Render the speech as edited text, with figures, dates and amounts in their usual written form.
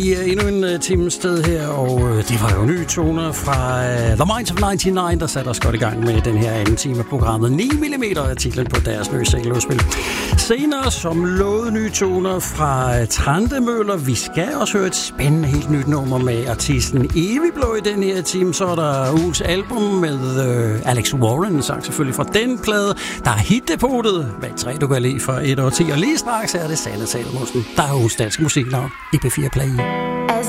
I er endnu en times sted her, og det var jo nye toner fra The Minds of 99, der satte os godt i gang med den her anden time af programmet. 9mm er titlen på deres nye single-udspil. Senere som lovet nye toner fra Trandemøller. Vi skal også høre et spændende helt nyt nummer med artisten Evig Blå i den her time. Så er der ugens album med Alex Warren, sang selvfølgelig fra den plade. Der er hitdepotet med 3 du kan lide for 1 år 10. Og lige straks er det Sanne Salmonsen, der er ugens dansk musiknavn i P4 Play. As